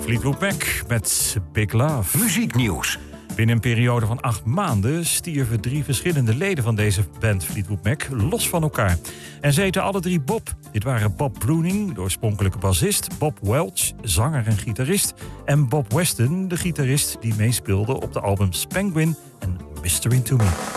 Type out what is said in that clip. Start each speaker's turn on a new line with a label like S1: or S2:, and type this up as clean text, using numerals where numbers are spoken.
S1: Fleetwood Mac met Big Love.
S2: Muzieknieuws.
S1: Binnen een periode van 8 maanden stierven 3 verschillende leden van deze band Fleetwood Mac los van elkaar. En ze heten alle 3 Bob. Dit waren Bob Bruning, de oorspronkelijke bassist, Bob Welch, zanger en gitarist, en Bob Weston, de gitarist die meespeelde op de albums Penguin en Mystery to Me.